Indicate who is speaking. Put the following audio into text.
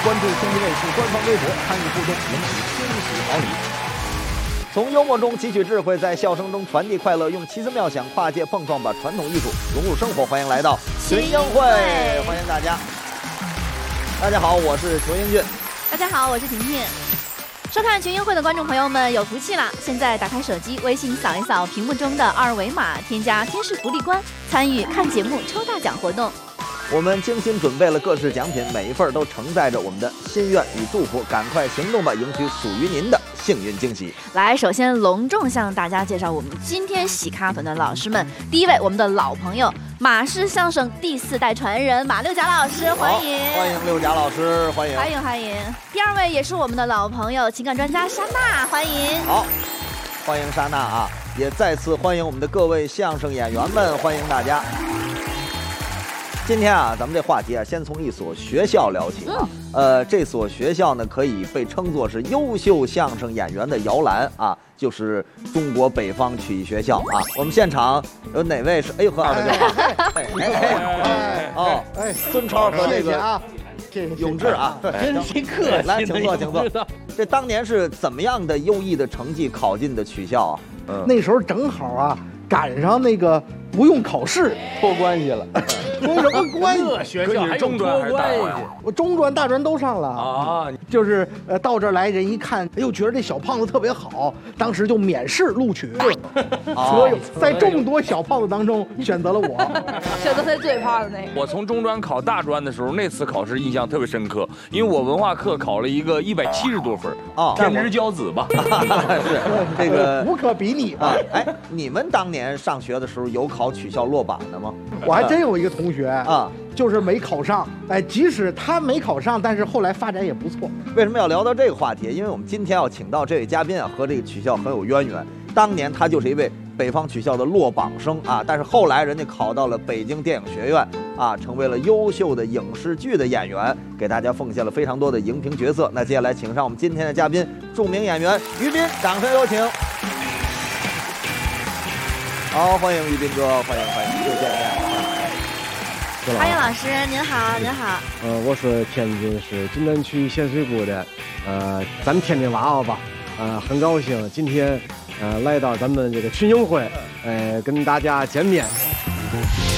Speaker 1: 关注天津卫视官方微博，参与互动，领取惊喜好礼。从幽默中汲取智慧，在笑声中传递快乐，用奇思妙想跨界碰撞，把传统艺术融入生活。欢迎来到群英会，欢迎大家。大家好，我是裘英俊。
Speaker 2: 大家好，我是婷婷。收看群英会的观众朋友们有福气啦！现在打开手机微信，扫一扫屏幕中的二维码，添加天使福利官，参与看节目抽大奖活动。
Speaker 1: 我们精心准备了各式奖品，每一份都承载着我们的心愿与祝福，赶快行动吧，赢取属于您的幸运惊喜。
Speaker 2: 来，首先隆重向大家介绍我们今天喜咖团的老师们。第一位，我们的老朋友马氏相声第4代传人马六甲老师，欢迎，
Speaker 1: 欢迎六甲老师，欢迎，
Speaker 2: 欢迎，欢迎。第二位也是我们的老朋友情感专家莎娜，欢迎，
Speaker 1: 好，欢迎莎娜啊！也再次欢迎我们的各位相声演员们，欢迎大家。今天啊，咱们这话题啊，先从一所学校聊起啊。这所学校呢，可以被称作是优秀相声演员的摇篮啊，就是中国北方曲艺学校啊。我们现场有哪位是？哎呦，何老师，孙超和这个永志啊，
Speaker 3: 真是客气。
Speaker 1: 来，请坐，请坐。这当年是怎么样的优异的成绩考进的曲校啊？
Speaker 3: 那时候正好啊，赶上那个不用考试，
Speaker 4: 托关系了。
Speaker 3: 托什么关系？
Speaker 4: 这学校还中专还是大专呀？
Speaker 3: 我中专、大专都上了
Speaker 4: 啊。
Speaker 3: 就是到这儿来，人一看，哎呦，觉得这小胖子特别好，当时就免试录取。所有在众多小胖子当中选择了我，
Speaker 2: 选择他最胖的那个。
Speaker 4: 我从中专考大专的时候，那次考试印象特别深刻，因为我文化课考了一个170多分
Speaker 1: 啊，
Speaker 4: 天之骄子吧。
Speaker 1: 是这个
Speaker 3: 无可比拟
Speaker 1: 啊。哎，你们当年上学的时候有考曲校落榜的吗？
Speaker 3: 我还真有一个同学
Speaker 1: 啊，
Speaker 3: 就是没考上。哎，即使他没考上，但是后来发展也不错。
Speaker 1: 为什么要聊到这个话题？因为我们今天要请到这位嘉宾啊，和这个曲校很有渊源。当年他就是一位北方曲校的落榜生啊，但是后来人家考到了北京电影学院啊，成为了优秀的影视剧的演员，给大家奉献了非常多的荧屏角色。那接下来请上我们今天的嘉宾，著名演员于斌，掌声有请。好，欢迎于斌哥，欢迎，又见面。
Speaker 2: 欢迎老师，您好，您好。
Speaker 5: 我是天津市津南区咸水沽的，咱天津娃娃吧，很高兴今天来到咱们这个群英会，跟大家见面。